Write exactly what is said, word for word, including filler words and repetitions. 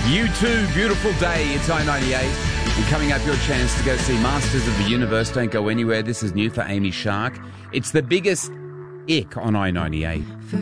You too, beautiful day. It's I ninety-eight. And coming up, your chance to go see Masters of the Universe. Don't go anywhere. This is new for Amy Shark. It's the biggest ick on I ninety-eight.